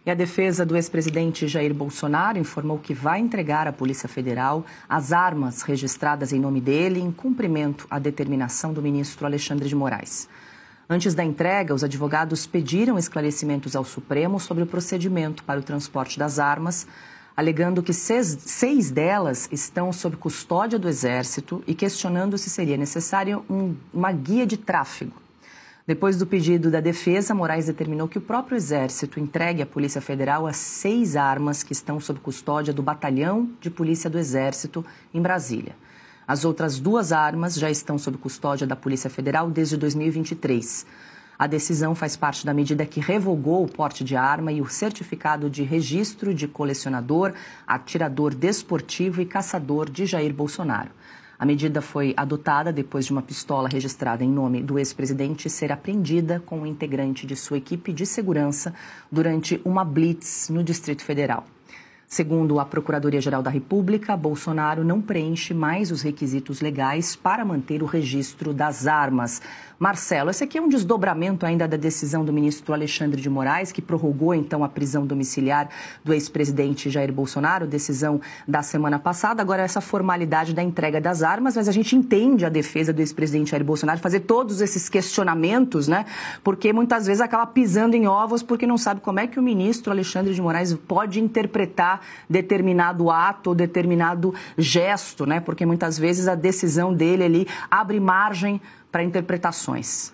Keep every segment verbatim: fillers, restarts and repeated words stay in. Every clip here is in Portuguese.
E a defesa do ex-presidente Jair Bolsonaro informou que vai entregar à Polícia Federal as armas registradas em nome dele em cumprimento à determinação do ministro Alexandre de Moraes. Antes da entrega, os advogados pediram esclarecimentos ao Supremo sobre o procedimento para o transporte das armas, alegando que seis, seis delas estão sob custódia do Exército e questionando se seria necessário um, uma guia de tráfego. Depois do pedido da defesa, Moraes determinou que o próprio Exército entregue à Polícia Federal as seis armas que estão sob custódia do Batalhão de Polícia do Exército, em Brasília. As outras duas armas já estão sob custódia da Polícia Federal desde dois mil e vinte e três. A decisão faz parte da medida que revogou o porte de arma e o certificado de registro de colecionador, atirador desportivo e caçador de Jair Bolsonaro. A medida foi adotada depois de uma pistola registrada em nome do ex-presidente ser apreendida com um integrante de sua equipe de segurança durante uma blitz no Distrito Federal. Segundo a Procuradoria-Geral da República, Bolsonaro não preenche mais os requisitos legais para manter o registro das armas. Marcelo, esse aqui é um desdobramento ainda da decisão do ministro Alexandre de Moraes, que prorrogou então a prisão domiciliar do ex-presidente Jair Bolsonaro, decisão da semana passada. Agora essa formalidade da entrega das armas, mas a gente entende a defesa do ex-presidente Jair Bolsonaro fazer todos esses questionamentos, né? Porque muitas vezes acaba pisando em ovos porque não sabe como é que o ministro Alexandre de Moraes pode interpretar determinado ato ou determinado gesto, né? Porque muitas vezes a decisão dele ali abre margem para interpretações.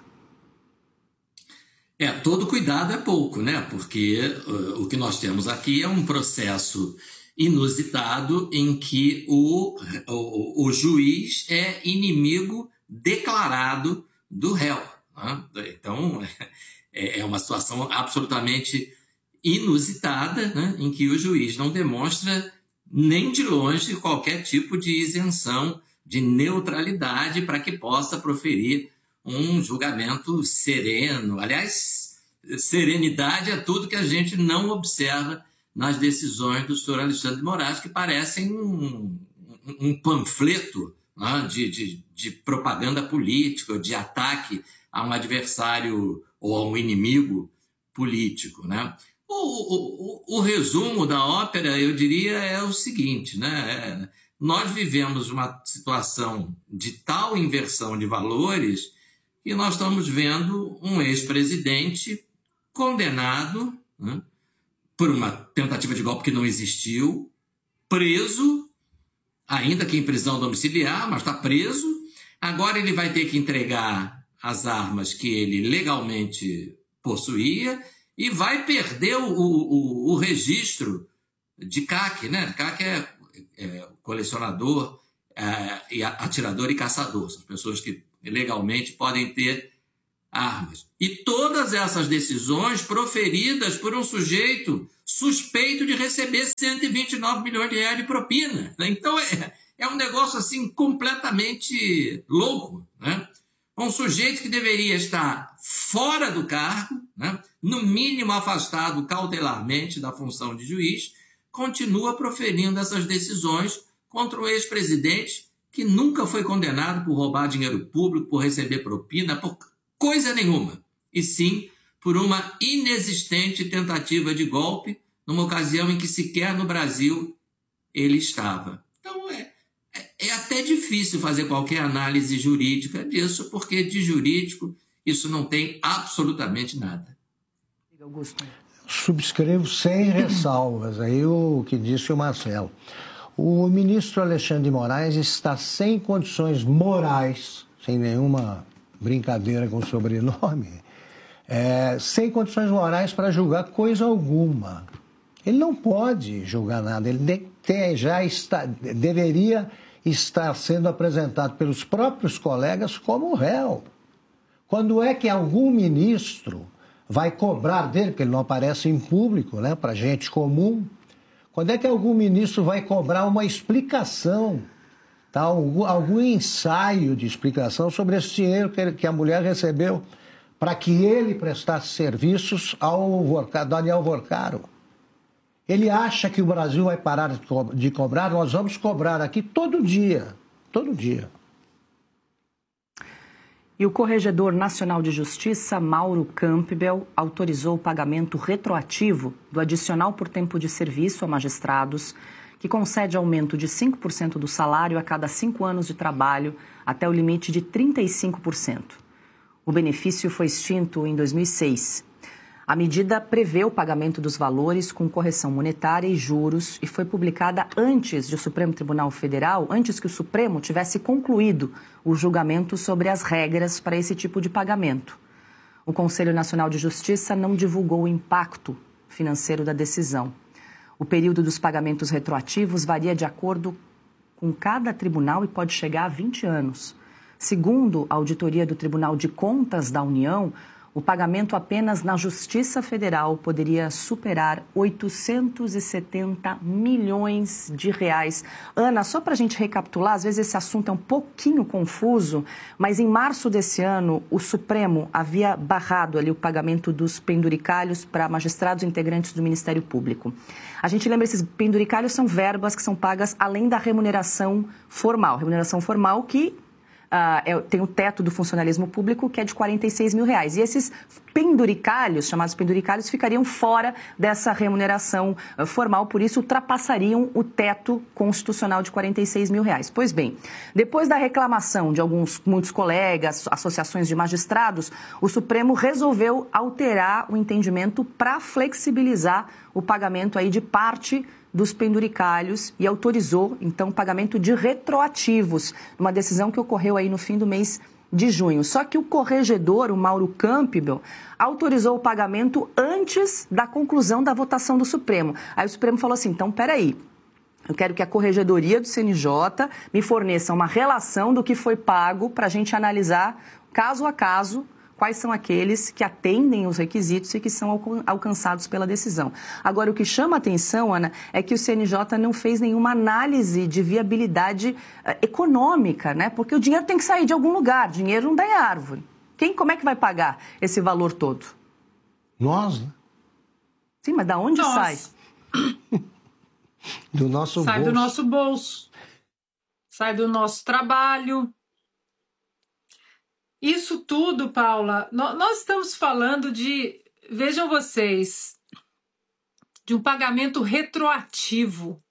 É, todo cuidado é pouco, né? Porque uh, o que nós temos aqui é um processo inusitado em que o, o, o juiz é inimigo declarado do réu, né? Então, é, é uma situação absolutamente inusitada, né? Em que o juiz não demonstra nem de longe qualquer tipo de isenção, de neutralidade para que possa proferir um julgamento sereno. Aliás, serenidade é tudo que a gente não observa nas decisões do senhor Alexandre de Moraes, que parecem um, um, um panfleto, né, de, de, de propaganda política, de ataque a um adversário ou a um inimigo político, né? O, o, o resumo da ópera, eu diria, é o seguinte, né? É, nós vivemos uma situação de tal inversão de valores que nós estamos vendo um ex-presidente condenado, né, por uma tentativa de golpe que não existiu, preso, ainda que em prisão domiciliar, mas está preso. Agora ele vai ter que entregar as armas que ele legalmente possuía e vai perder o, o, o registro de C A C, né? C A C é, é colecionador, é, e atirador e caçador. São pessoas que legalmente podem ter armas. E todas essas decisões proferidas por um sujeito suspeito de receber cento e vinte e nove milhões de reais de propina. Então é, é um negócio assim completamente louco, né? Um sujeito que deveria estar fora do cargo, né, no mínimo afastado cautelarmente da função de juiz, continua proferindo essas decisões contra o ex-presidente que nunca foi condenado por roubar dinheiro público, por receber propina, por coisa nenhuma, e sim por uma inexistente tentativa de golpe, numa ocasião em que sequer no Brasil ele estava. Então é, é, é até difícil fazer qualquer análise jurídica disso, porque de jurídico isso não tem absolutamente nada. Augusto. Subscrevo sem ressalvas aí o que disse o Marcelo. O ministro Alexandre de Moraes está sem condições morais, sem nenhuma brincadeira com o sobrenome, é, sem condições morais para julgar coisa alguma. Ele não pode julgar nada, ele de, tem, já está, deveria estar sendo apresentado pelos próprios colegas como réu. Quando é que algum ministro vai cobrar dele, porque ele não aparece em público, né, para gente comum, quando é que algum ministro vai cobrar uma explicação, tá, algum, algum ensaio de explicação sobre esse dinheiro que, ele, que a mulher recebeu para que ele prestasse serviços ao Vorcaro, Daniel Vorcaro? Ele acha que o Brasil vai parar de cobrar? Nós vamos cobrar aqui todo dia, todo dia. E o Corregedor Nacional de Justiça, Mauro Campbell, autorizou o pagamento retroativo do adicional por tempo de serviço a magistrados, que concede aumento de cinco por cento do salário a cada cinco anos de trabalho, até o limite de trinta e cinco por cento. O benefício foi extinto em dois mil e seis. A medida prevê o pagamento dos valores com correção monetária e juros e foi publicada antes do Supremo Tribunal Federal, antes que o Supremo tivesse concluído o julgamento sobre as regras para esse tipo de pagamento. O Conselho Nacional de Justiça não divulgou o impacto financeiro da decisão. O período dos pagamentos retroativos varia de acordo com cada tribunal e pode chegar a vinte anos. Segundo a auditoria do Tribunal de Contas da União, o pagamento apenas na Justiça Federal poderia superar oitocentos e setenta milhões de reais. Ana, só para a gente recapitular, às vezes esse assunto é um pouquinho confuso, mas em março desse ano, o Supremo havia barrado ali o pagamento dos penduricalhos para magistrados integrantes do Ministério Público. A gente lembra, esses penduricalhos são verbas que são pagas além da remuneração formal. Remuneração formal que... Uh, é, tem o teto do funcionalismo público, que é de quarenta e seis mil reais. E esses penduricalhos, chamados penduricalhos, ficariam fora dessa remuneração uh, formal, por isso ultrapassariam o teto constitucional de quarenta e seis mil reais. Pois bem, depois da reclamação de alguns, muitos colegas, associações de magistrados, o Supremo resolveu alterar o entendimento para flexibilizar o pagamento aí de parte dos penduricalhos e autorizou, então, o pagamento de retroativos, uma decisão que ocorreu aí no fim do mês de junho. Só que o corregedor, o Mauro Campbell, autorizou o pagamento antes da conclusão da votação do Supremo. Aí o Supremo falou assim, então, peraí, eu quero que a Corregedoria do C N J me forneça uma relação do que foi pago para a gente analisar, caso a caso, quais são aqueles que atendem os requisitos e que são alcançados pela decisão. Agora, o que chama a atenção, Ana, é que o C N J não fez nenhuma análise de viabilidade uh, econômica, né? Porque o dinheiro tem que sair de algum lugar, dinheiro não dá em árvore. Quem, como é que vai pagar esse valor todo? Nós, né? Sim, mas da onde Nós. sai? Do nosso sai bolso. do nosso bolso. Sai do nosso trabalho. Isso tudo, Paula, nós estamos falando de, vejam vocês, de um pagamento retroativo.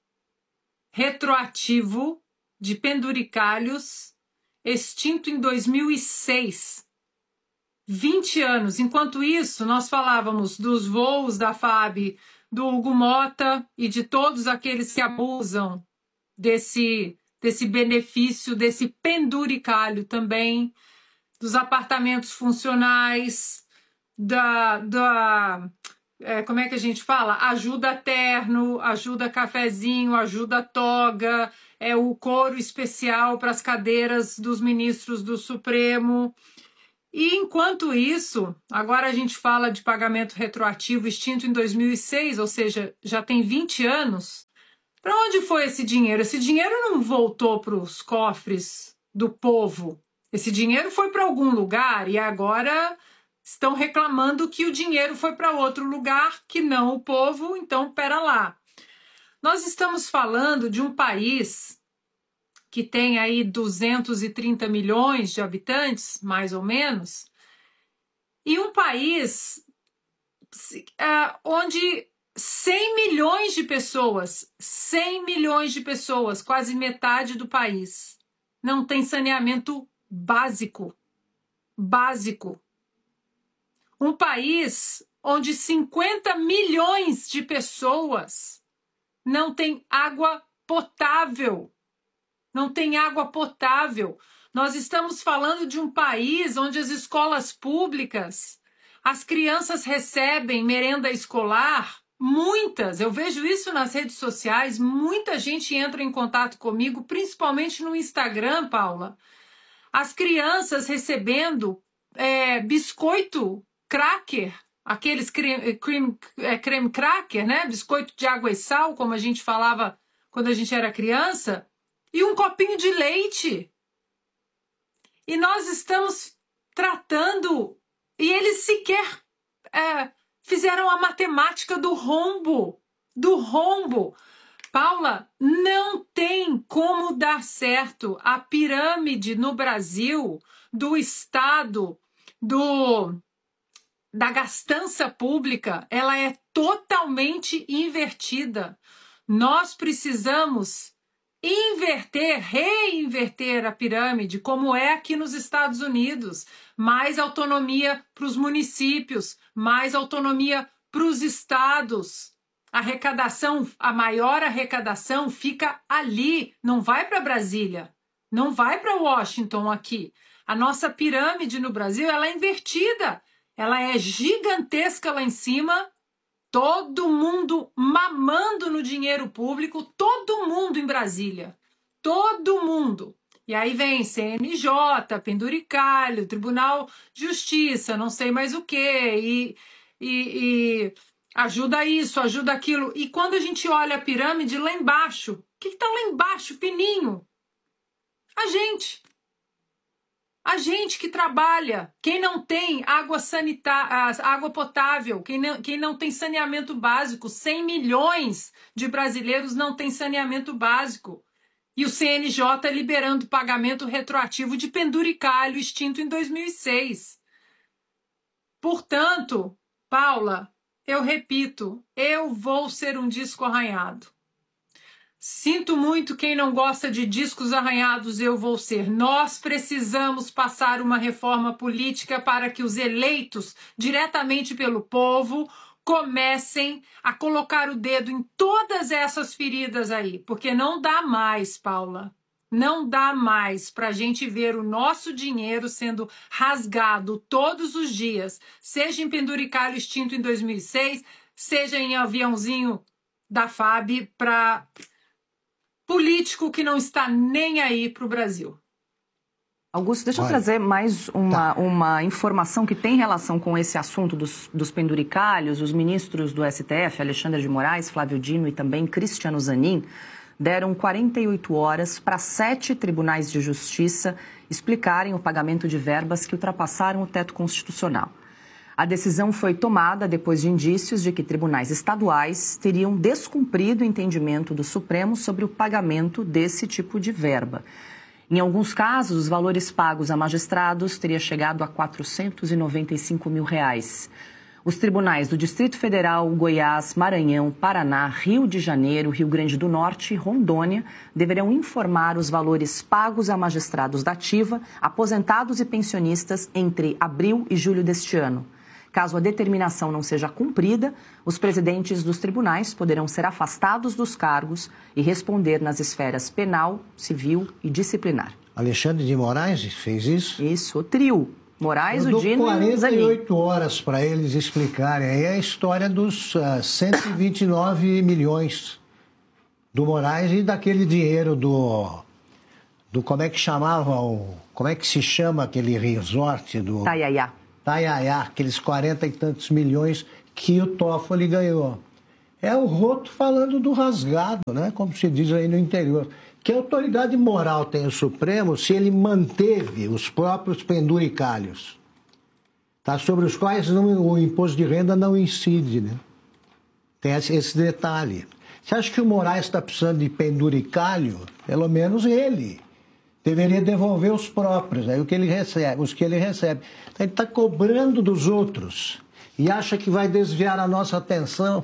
Retroativo de penduricalhos extinto em dois mil e seis. vinte anos. Enquanto isso, nós falávamos dos voos da F A B, do Hugo Mota e de todos aqueles que abusam desse, desse benefício, desse penduricalho também, dos apartamentos funcionais, da, da é, como é que a gente fala? Ajuda terno, ajuda cafezinho, ajuda toga, é o couro especial para as cadeiras dos ministros do Supremo. E enquanto isso, agora a gente fala de pagamento retroativo extinto em dois mil e seis, ou seja, já tem vinte anos. Para onde foi esse dinheiro? Esse dinheiro não voltou para os cofres do povo. Esse dinheiro foi para algum lugar e agora estão reclamando que o dinheiro foi para outro lugar que não o povo, então pera lá. Nós estamos falando de um país que tem aí duzentos e trinta milhões de habitantes, mais ou menos, e um país uh, onde cem milhões de pessoas, cem milhões de pessoas, quase metade do país, não tem saneamento básico, básico. Um país onde cinquenta milhões de pessoas não têm água potável, não tem água potável. Nós estamos falando de um país onde as escolas públicas, as crianças recebem merenda escolar, muitas, eu vejo isso nas redes sociais, muita gente entra em contato comigo, principalmente no Instagram, Paula, as crianças recebendo é, biscoito cracker, aqueles creme, creme, é, creme cracker, né? Biscoito de água e sal, como a gente falava quando a gente era criança, e um copinho de leite. E nós estamos tratando, e eles sequer é, fizeram a matemática do rombo, do rombo. Paula, não tem como dar certo. A pirâmide no Brasil do Estado, do, da gastança pública, ela é totalmente invertida. Nós precisamos inverter, reinverter a pirâmide, como é aqui nos Estados Unidos. Mais autonomia para os municípios, mais autonomia para os estados. A arrecadação, a maior arrecadação fica ali, não vai para Brasília, não vai para Washington aqui. A nossa pirâmide no Brasil, ela é invertida, ela é gigantesca lá em cima, todo mundo mamando no dinheiro público, todo mundo em Brasília, todo mundo. E aí vem C N J, penduricalho, Tribunal de Justiça, não sei mais o quê, e... e, e ajuda isso, ajuda aquilo. E quando a gente olha a pirâmide lá embaixo, o que está lá embaixo, fininho? A gente. A gente que trabalha. Quem não tem água sanitária, água potável, quem não, quem não tem saneamento básico, cem milhões de brasileiros não têm saneamento básico. E o C N J liberando pagamento retroativo de penduricalho extinto em dois mil e seis. Portanto, Paula, eu repito, eu vou ser um disco arranhado. Sinto muito quem não gosta de discos arranhados, eu vou ser. Nós precisamos passar uma reforma política para que os eleitos diretamente pelo povo comecem a colocar o dedo em todas essas feridas aí, porque não dá mais, Paula. Não dá mais para a gente ver o nosso dinheiro sendo rasgado todos os dias, seja em penduricalho extinto em dois mil e seis, seja em aviãozinho da F A B para político que não está nem aí para o Brasil. Augusto, deixa Olha, eu trazer mais uma, tá. uma informação que tem relação com esse assunto dos, dos penduricalhos. Os ministros do S T F, Alexandre de Moraes, Flávio Dino e também Cristiano Zanin, deram quarenta e oito horas para sete tribunais de justiça explicarem o pagamento de verbas que ultrapassaram o teto constitucional. A decisão foi tomada depois de indícios de que tribunais estaduais teriam descumprido o entendimento do Supremo sobre o pagamento desse tipo de verba. Em alguns casos, os valores pagos a magistrados teriam chegado a quatrocentos e noventa e cinco mil reais. Os tribunais do Distrito Federal, Goiás, Maranhão, Paraná, Rio de Janeiro, Rio Grande do Norte e Rondônia deverão informar os valores pagos a magistrados da ativa, aposentados e pensionistas entre abril e julho deste ano. Caso a determinação não seja cumprida, os presidentes dos tribunais poderão ser afastados dos cargos e responder nas esferas penal, civil e disciplinar. Alexandre de Moraes fez isso? Isso, o trio. Moraes, Eu o Dino e o quarenta e oito Zanin. horas para eles explicarem aí a história dos uh, cento e vinte e nove milhões do Moraes e daquele dinheiro do, do como é que chamava, o, como é que se chama aquele resort do... Taiaiá. Taiaiá, aqueles quarenta e tantos milhões que o Toffoli ganhou. É o roto falando do rasgado, né? Como se diz aí no interior. Que autoridade moral tem o Supremo se ele manteve os próprios penduricalhos, tá? Sobre os quais não, o imposto de renda não incide, né? Tem esse, esse detalhe. Você acha que o Moraes está precisando de penduricalho? Pelo menos ele deveria devolver os próprios, aí o que ele recebe, os que ele recebe. Então, ele está cobrando dos outros e acha que vai desviar a nossa atenção.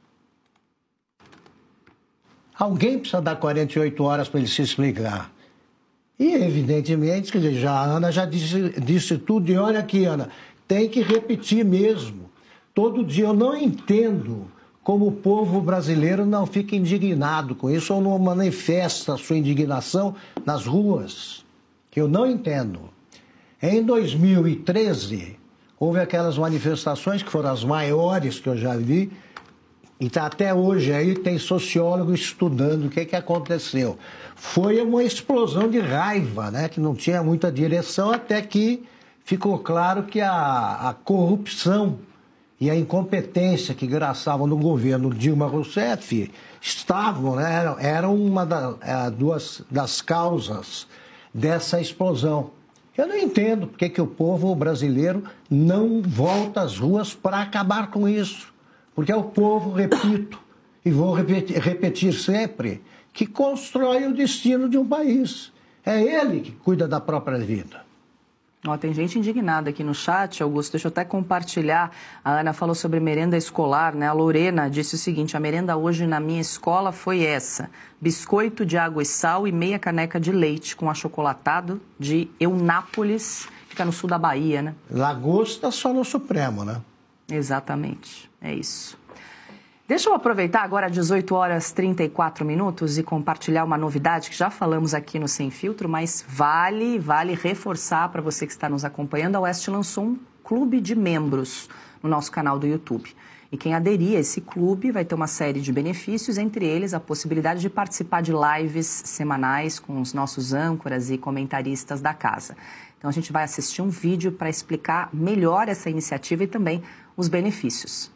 Alguém precisa dar quarenta e oito horas para ele se explicar. E, evidentemente, quer dizer, já, a Ana já disse, disse tudo. E olha aqui, Ana, tem que repetir mesmo. Todo dia eu não entendo como o povo brasileiro não fica indignado com isso ou não manifesta a sua indignação nas ruas. Que eu não entendo. Em dois mil e treze, houve aquelas manifestações que foram as maiores que eu já vi. E tá até hoje aí tem sociólogo estudando o que, que aconteceu. Foi uma explosão de raiva, né? Que não tinha muita direção, até que ficou claro que a, a corrupção e a incompetência que graçavam no governo Dilma Rousseff estavam, né? eram, eram uma da, é, duas das causas dessa explosão. Eu não entendo porque que o povo brasileiro não volta às ruas para acabar com isso. Porque é o povo, repito, E vou repetir, repetir sempre que constrói o destino de um país. É ele que cuida da própria vida. Ó, tem gente indignada aqui no chat, Augusto, deixa eu até compartilhar. A Ana falou sobre merenda escolar, né? A Lorena disse o seguinte: a merenda hoje na minha escola foi essa: biscoito de água e sal e meia caneca de leite com achocolatado de Eunápolis, fica no sul da Bahia, né? Lagosta só no Supremo, né? Exatamente, é isso. Deixa eu aproveitar agora dezoito horas e trinta e quatro minutos e compartilhar uma novidade que já falamos aqui no Sem Filtro, mas vale, vale reforçar para você que está nos acompanhando. A Oeste lançou um clube de membros no nosso canal do YouTube. E quem aderir a esse clube vai ter uma série de benefícios, entre eles a possibilidade de participar de lives semanais com os nossos âncoras e comentaristas da casa. Então a gente vai assistir um vídeo para explicar melhor essa iniciativa e também os benefícios.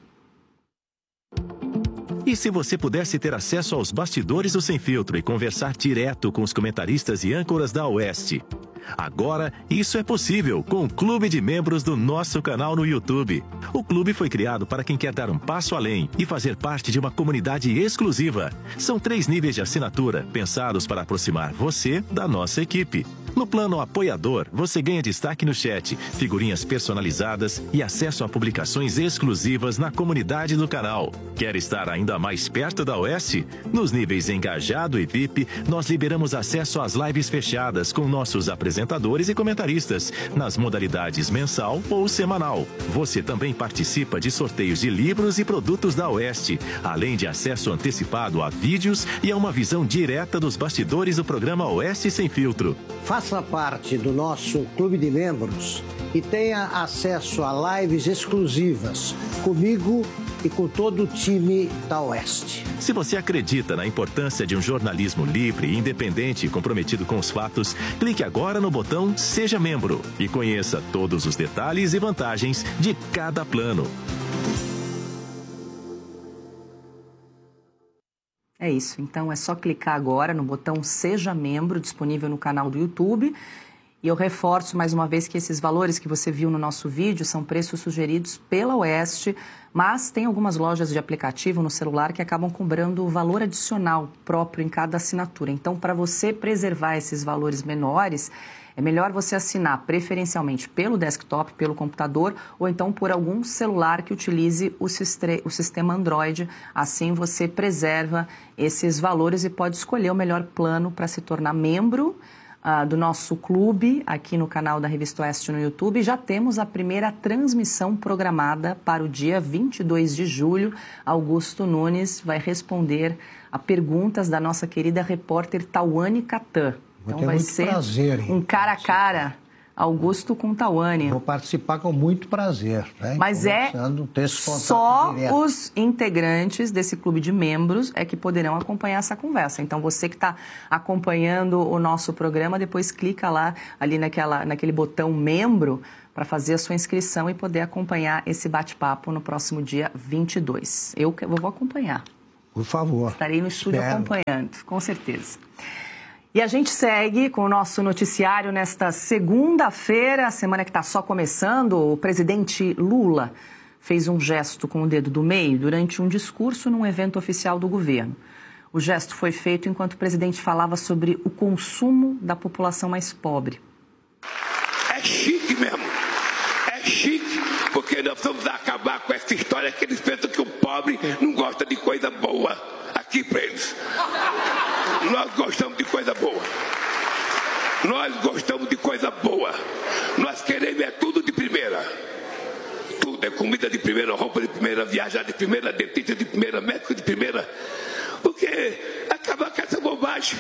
E se você pudesse ter acesso aos bastidores do Sem Filtro e conversar direto com os comentaristas e âncoras da Oeste? Agora, isso é possível com o Clube de Membros do nosso canal no YouTube. O clube foi criado para quem quer dar um passo além e fazer parte de uma comunidade exclusiva. São três níveis de assinatura pensados para aproximar você da nossa equipe. No plano apoiador, você ganha destaque no chat, figurinhas personalizadas e acesso a publicações exclusivas na comunidade do canal. Quer estar ainda mais perto da Oeste? Nos níveis engajado e V I P, nós liberamos acesso às lives fechadas com nossos apresentadores e comentaristas, nas modalidades mensal ou semanal. Você também participa de sorteios de livros e produtos da Oeste, além de acesso antecipado a vídeos e a uma visão direta dos bastidores do programa Oeste Sem Filtro. Faça parte do nosso clube de membros e tenha acesso a lives exclusivas comigo e com todo o time da Oeste. Se você acredita na importância de um jornalismo livre, independente e comprometido com os fatos, clique agora no botão Seja Membro e conheça todos os detalhes e vantagens de cada plano. É isso, então é só clicar agora no botão Seja Membro, disponível no canal do YouTube. E eu reforço mais uma vez que esses valores que você viu no nosso vídeo são preços sugeridos pela Oeste, mas tem algumas lojas de aplicativo no celular que acabam cobrando o valor adicional próprio em cada assinatura. Então, para você preservar esses valores menores, é melhor você assinar preferencialmente pelo desktop, pelo computador, ou então por algum celular que utilize o, sistre... o sistema Android. Assim você preserva esses valores e pode escolher o melhor plano para se tornar membro uh, do nosso clube aqui no canal da Revista Oeste no YouTube. Já temos a primeira transmissão programada para o dia vinte e dois de julho. Augusto Nunes vai responder a perguntas da nossa querida repórter Tawane Catan. Vou Então vai ser prazer, um cara a cara, Augusto com Tawane. Vou participar com muito prazer. Né? Mas é só os integrantes desse clube de membros é que poderão acompanhar essa conversa. Então você que está acompanhando o nosso programa, depois clica lá ali naquela, naquele botão membro para fazer a sua inscrição e poder acompanhar esse bate-papo no próximo dia vinte e dois. Eu, eu vou acompanhar. Por favor. Estarei no estúdio Espero. acompanhando, com certeza. E a gente segue com o nosso noticiário nesta segunda-feira, a semana que está só começando. O presidente Lula fez um gesto com o dedo do meio durante um discurso num evento oficial do governo. O gesto foi feito enquanto o presidente falava sobre o consumo da população mais pobre. É chique mesmo, é chique, porque nós vamos acabar com essa história que eles pensam que o pobre não gosta de coisa boa. Aqui para eles. Nós gostamos de coisa boa. Nós gostamos de coisa boa. Nós queremos é tudo de primeira. Tudo é comida de primeira, roupa de primeira, viajar de primeira, dentista de primeira, médico de primeira. Porque acabar com essa bobagem.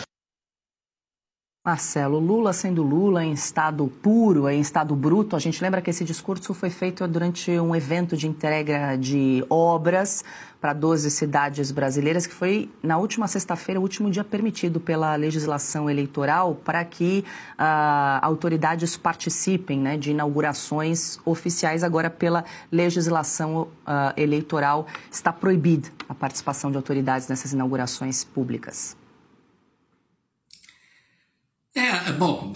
Marcelo, Lula sendo Lula em estado puro, em estado bruto. A gente lembra que esse discurso foi feito durante um evento de entrega de obras para doze cidades brasileiras, que foi na última sexta-feira, o último dia permitido pela legislação eleitoral para que uh, autoridades participem, né, de inaugurações oficiais. Agora, pela legislação uh, eleitoral, está proibida a participação de autoridades nessas inaugurações públicas. É, bom,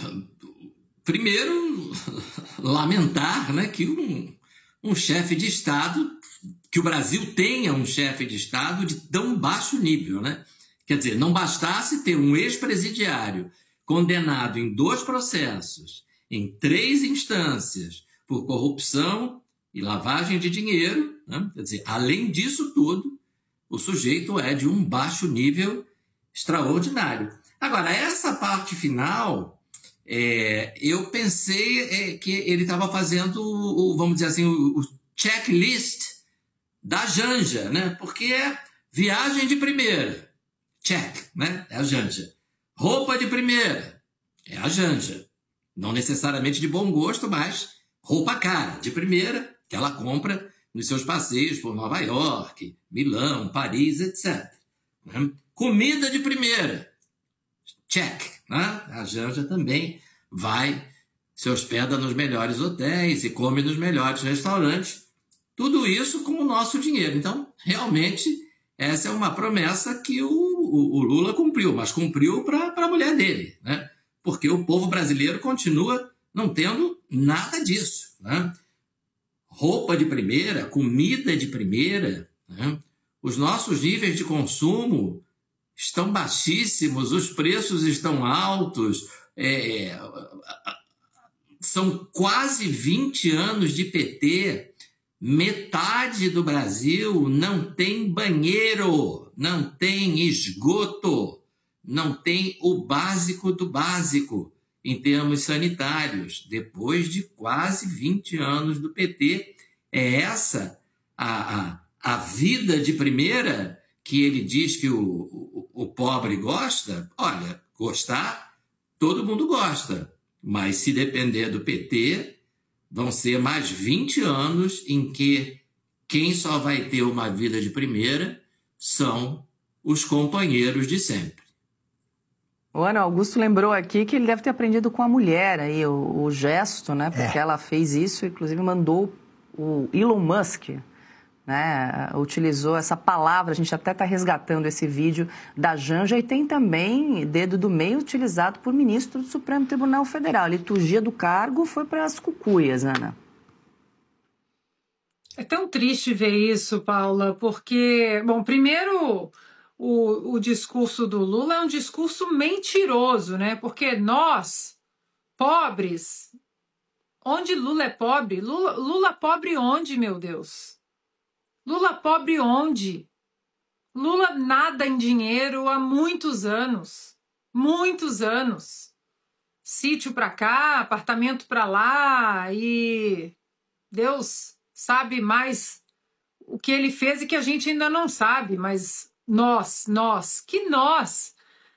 primeiro, lamentar, né, que um, um chefe de Estado que o Brasil tenha um chefe de Estado de tão baixo nível, né? Quer dizer, não bastasse ter um ex-presidiário condenado em dois processos, em três instâncias, por corrupção e lavagem de dinheiro, né? Quer dizer, além disso tudo, o sujeito é de um baixo nível extraordinário. Agora, essa parte final, é, eu pensei é, que ele estava fazendo, o, vamos dizer assim, o, o checklist da Janja, né? Porque é viagem de primeira, check, né? É a Janja. Roupa de primeira, é a Janja. Não necessariamente de bom gosto, mas roupa cara, de primeira, que ela compra nos seus passeios por Nova York, Milão, Paris, etcétera. Comida de primeira, check, né? A Janja também vai, se hospeda nos melhores hotéis e come nos melhores restaurantes. Tudo isso com o nosso dinheiro. Então, realmente, essa é uma promessa que o, o, o Lula cumpriu, mas cumpriu para a mulher dele, né? Porque o povo brasileiro continua não tendo nada disso, né? Roupa de primeira, comida de primeira, né? Os nossos níveis de consumo estão baixíssimos, os preços estão altos, é, são quase vinte anos de P T, metade do Brasil não tem banheiro, não tem esgoto, não tem o básico do básico em termos sanitários. Depois de quase vinte anos do P T, é essa a, a, a vida de primeira que ele diz que o, o, o pobre gosta? Olha, gostar, todo mundo gosta, mas se depender do P T, vão ser mais vinte anos em que quem só vai ter uma vida de primeira são os companheiros de sempre. O Ana Augusto lembrou aqui que ele deve ter aprendido com a mulher aí, o, o gesto, né? Porque é. ela fez isso, inclusive mandou o Elon Musk, né? Utilizou essa palavra, a gente até está resgatando esse vídeo da Janja, e tem também dedo do meio utilizado por ministro do Supremo Tribunal Federal. A liturgia do cargo foi para as cucuias, Ana. É tão triste ver isso, Paula, porque, bom, primeiro... O, o discurso do Lula é um discurso mentiroso, né? Porque nós, pobres, onde Lula é pobre? Lula, Lula pobre onde, meu Deus? Lula pobre onde? Lula nada em dinheiro há muitos anos. Muitos anos. Sítio para cá, apartamento para lá, e Deus sabe mais o que ele fez e que a gente ainda não sabe, mas... Nós, nós, que nós?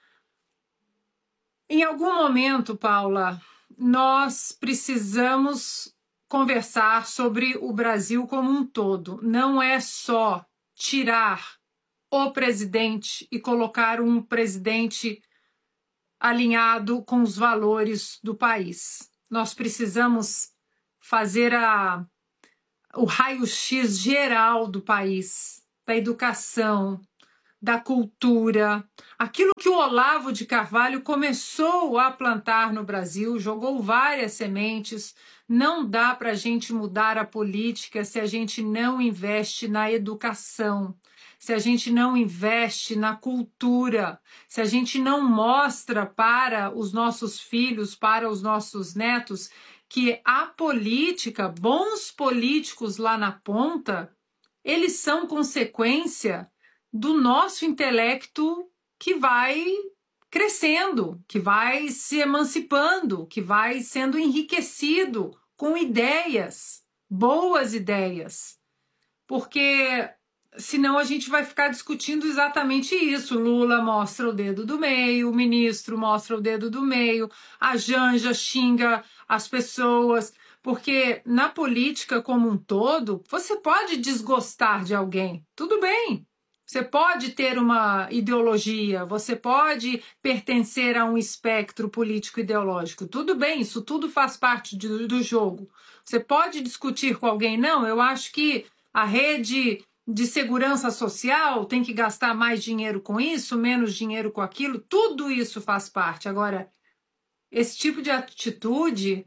Em algum momento, Paula, nós precisamos conversar sobre o Brasil como um todo. Não é só tirar o presidente e colocar um presidente alinhado com os valores do país. Nós precisamos fazer a, o raio-x geral do país, da educação, da cultura, aquilo que o Olavo de Carvalho começou a plantar no Brasil, jogou várias sementes. Não dá para a gente mudar a política se a gente não investe na educação, se a gente não investe na cultura, se a gente não mostra para os nossos filhos, para os nossos netos, que a política, bons políticos lá na ponta, eles são consequência do nosso intelecto que vai crescendo, que vai se emancipando, que vai sendo enriquecido com ideias, boas ideias. Porque senão a gente vai ficar discutindo exatamente isso. Lula mostra o dedo do meio, o ministro mostra o dedo do meio, a Janja xinga as pessoas. Porque na política como um todo, você pode desgostar de alguém, tudo bem. Você pode ter uma ideologia, você pode pertencer a um espectro político-ideológico. Tudo bem, isso tudo faz parte de, do jogo. Você pode discutir com alguém, não, eu acho que a rede de segurança social tem que gastar mais dinheiro com isso, menos dinheiro com aquilo. Tudo isso faz parte. Agora, esse tipo de atitude,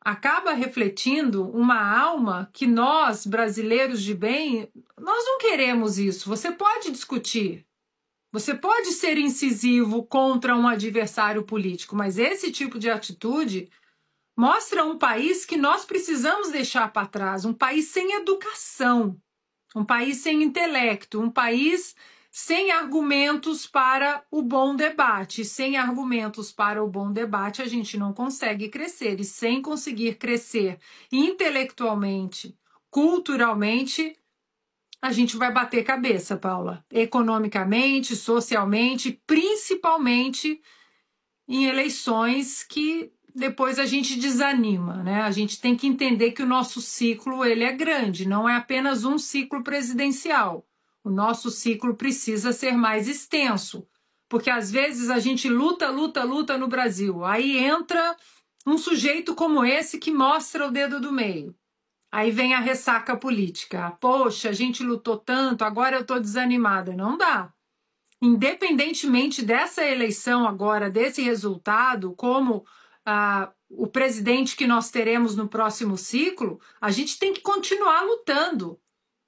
acaba refletindo uma alma que nós, brasileiros de bem, nós não queremos isso. Você pode discutir, você pode ser incisivo contra um adversário político, mas esse tipo de atitude mostra um país que nós precisamos deixar para trás, um país sem educação, um país sem intelecto, um país sem argumentos para o bom debate. Sem argumentos para o bom debate, a gente não consegue crescer. E sem conseguir crescer intelectualmente, culturalmente, a gente vai bater cabeça, Paula. Economicamente, socialmente, principalmente em eleições que depois a gente desanima, né? A gente tem que entender que o nosso ciclo ele é grande, não é apenas um ciclo presidencial. O nosso ciclo precisa ser mais extenso, porque às vezes a gente luta, luta, luta no Brasil. Aí entra um sujeito como esse que mostra o dedo do meio. Aí vem a ressaca política. Poxa, a gente lutou tanto, agora eu estou desanimada. Não dá. Independentemente dessa eleição agora, desse resultado, como ah, o presidente que nós teremos no próximo ciclo, a gente tem que continuar lutando.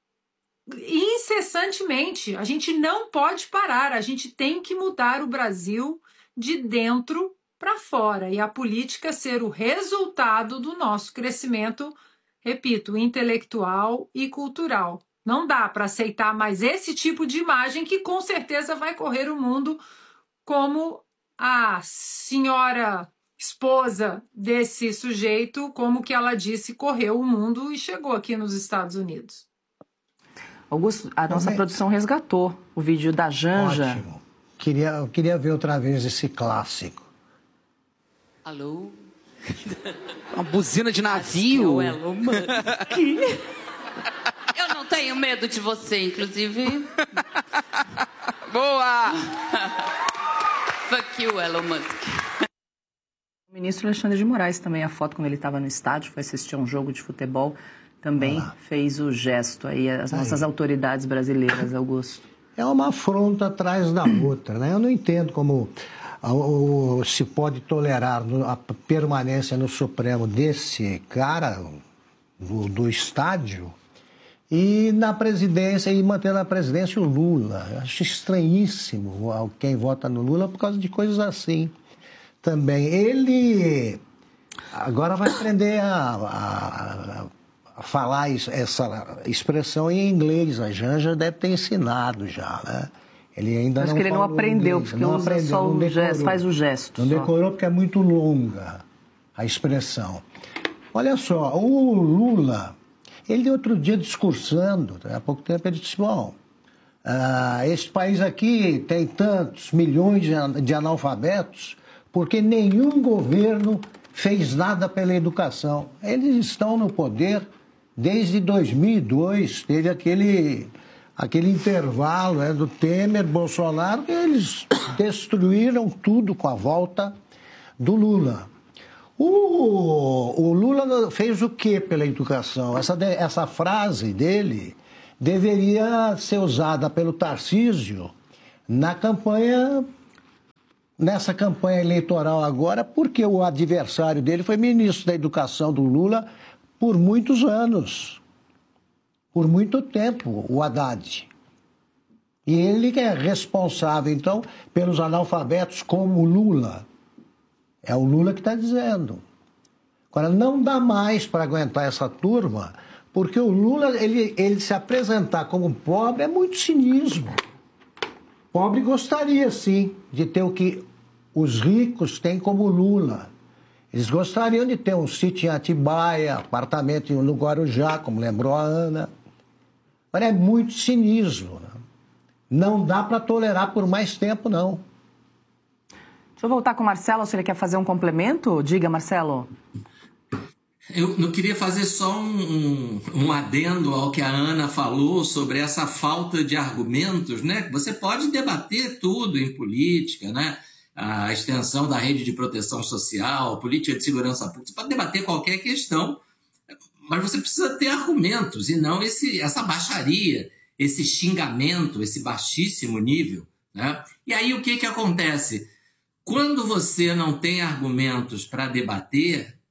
Incessantemente, a gente não pode parar, a gente tem que mudar o Brasil de dentro para fora e a política ser o resultado do nosso crescimento, repito, intelectual e cultural. Não dá para aceitar mais esse tipo de imagem que com certeza vai correr o mundo como a senhora esposa desse sujeito, como que ela disse, correu o mundo e chegou aqui nos Estados Unidos. Augusto, a nossa Também. produção resgatou o vídeo da Janja. Ótimo. Queria, eu queria ver outra vez esse clássico. Alô? Uma buzina de navio. É o Elon Musk. Eu não tenho medo de você, inclusive. Boa! Fuck you, Elon Musk. O ministro Alexandre de Moraes também, a foto quando ele estava no estádio, foi assistir a um jogo de futebol, também ah. fez o gesto aí, as aí. nossas autoridades brasileiras, Augusto. É uma afronta atrás da outra, né? Eu não entendo como o, o, se pode tolerar a permanência no Supremo desse cara do, do estádio e na presidência, e manter na presidência o Lula. Eu acho estranhíssimo quem vota no Lula por causa de coisas assim. Também ele agora vai aprender a, a, a falar isso, essa expressão em inglês. A Janja deve ter ensinado já, né? Ele ainda Acho não que ele não aprendeu, inglês, porque não usa aprendeu, só não o decorou. gesto, faz o gesto. Não só. decorou porque é muito longa a expressão. Olha só, o Lula, ele outro dia discursando, há pouco tempo ele disse, bom, uh, esse país aqui tem tantos milhões de, de analfabetos porque nenhum governo fez nada pela educação. Eles estão no poder desde dois mil e dois, teve aquele, aquele intervalo né, do Temer, Bolsonaro, que eles destruíram tudo com a volta do Lula. O, o Lula fez o que pela educação? Essa, essa frase dele deveria ser usada pelo Tarcísio na campanha... Nessa campanha eleitoral agora, porque o adversário dele foi ministro da Educação do Lula por muitos anos. Por muito tempo, o Haddad. E ele que é responsável, então, pelos analfabetos como o Lula. É o Lula que está dizendo. Agora, não dá mais para aguentar essa turma, porque o Lula, ele, ele se apresentar como pobre é muito cinismo. Pobre gostaria, sim, de ter o que os ricos têm como Lula. Eles gostariam de ter um sítio em Atibaia, apartamento no Guarujá, como lembrou a Ana. Mas é muito cinismo. Né? Não dá para tolerar por mais tempo, não. Deixa eu voltar com o Marcelo, se ele quer fazer um complemento. Diga, Marcelo. Eu não queria fazer só um, um, um adendo ao que a Ana falou sobre essa falta de argumentos, né? Você pode debater tudo em política, né? A extensão da rede de proteção social, política de segurança pública, você pode debater qualquer questão, mas você precisa ter argumentos e não esse, essa baixaria, esse xingamento, esse baixíssimo nível, né? E aí o que, que acontece? Quando você não tem argumentos para debater,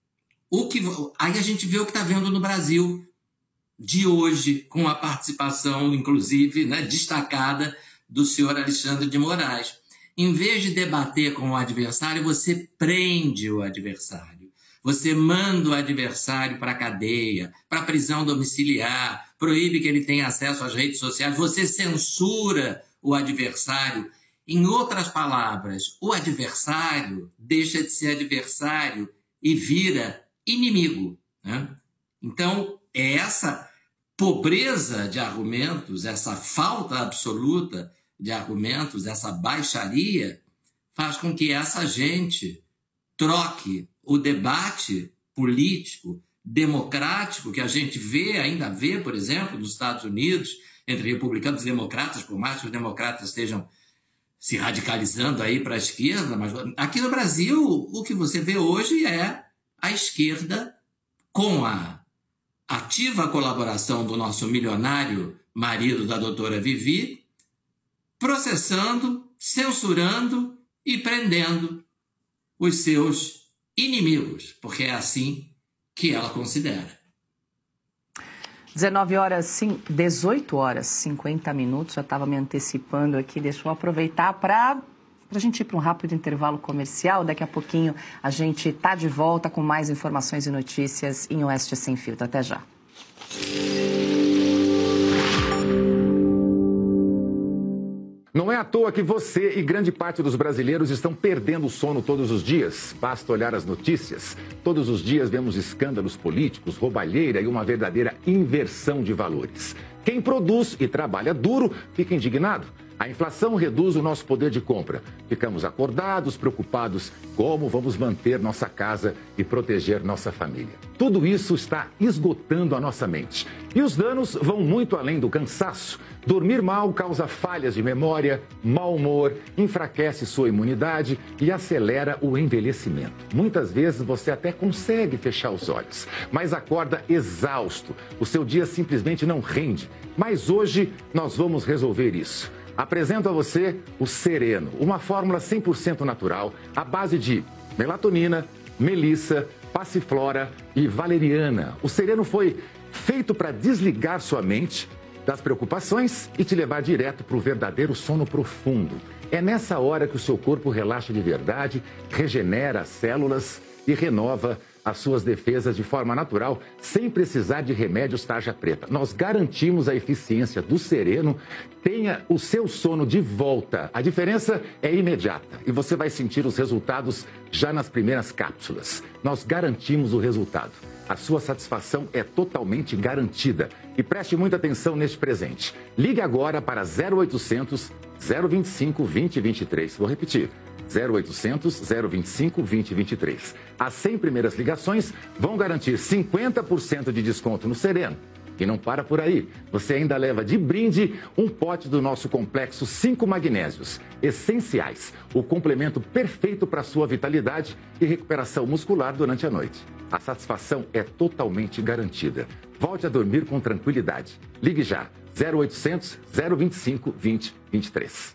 o que, aí a gente vê o que está vendo no Brasil de hoje, com a participação, inclusive, né, destacada do senhor Alexandre de Moraes. Em vez de debater com o adversário, você prende o adversário. Você manda o adversário para a cadeia, para a prisão domiciliar, proíbe que ele tenha acesso às redes sociais, você censura o adversário. Em outras palavras, o adversário deixa de ser adversário e vira inimigo, né? Então, é essa pobreza de argumentos, essa falta absoluta de argumentos, essa baixaria, faz com que essa gente troque o debate político, democrático, que a gente vê, ainda vê, por exemplo, nos Estados Unidos, entre republicanos e democratas, por mais que os democratas estejam se radicalizando aí para a esquerda, mas aqui no Brasil o que você vê hoje é a esquerda, com a ativa colaboração do nosso milionário marido da doutora Vivi, processando, censurando e prendendo os seus inimigos, porque é assim que ela considera. dezenove horas, dezoito horas, cinquenta minutos, já estava me antecipando aqui, deixa eu aproveitar para a gente ir para um rápido intervalo comercial. Daqui a pouquinho a gente está de volta com mais informações e notícias em Oeste Sem Filtro. Até já. Não é à toa que você e grande parte dos brasileiros estão perdendo o sono todos os dias. Basta olhar as notícias. Todos os dias vemos escândalos políticos, roubalheira e uma verdadeira inversão de valores. Quem produz e trabalha duro fica indignado. A inflação reduz o nosso poder de compra. Ficamos acordados, preocupados como vamos manter nossa casa e proteger nossa família. Tudo isso está esgotando a nossa mente. E os danos vão muito além do cansaço. Dormir mal causa falhas de memória, mau humor, enfraquece sua imunidade e acelera o envelhecimento. Muitas vezes você até consegue fechar os olhos, mas acorda exausto. O seu dia simplesmente não rende. Mas hoje nós vamos resolver isso. Apresento a você o Sereno, uma fórmula cem por cento natural, à base de melatonina, melissa, passiflora e valeriana. O Sereno foi feito para desligar sua mente das preocupações e te levar direto para o verdadeiro sono profundo. É nessa hora que o seu corpo relaxa de verdade, regenera as células e renova as suas defesas de forma natural, sem precisar de remédios tarja preta. Nós garantimos a eficiência do Sereno. Tenha o seu sono de volta. A diferença é imediata e você vai sentir os resultados já nas primeiras cápsulas. Nós garantimos o resultado. A sua satisfação é totalmente garantida. E preste muita atenção neste presente. Ligue agora para zero oitocentos, zero vinte e cinco, vinte, vinte e três. Vou repetir. zero oitocentos, zero vinte e cinco, vinte, vinte e três. As cem primeiras ligações vão garantir cinquenta por cento de desconto no Sereno. E não para por aí. Você ainda leva de brinde um pote do nosso complexo cinco magnésios essenciais. O complemento perfeito para a sua vitalidade e recuperação muscular durante a noite. A satisfação é totalmente garantida. Volte a dormir com tranquilidade. Ligue já. zero oitocentos, zero vinte e cinco, vinte, vinte e três.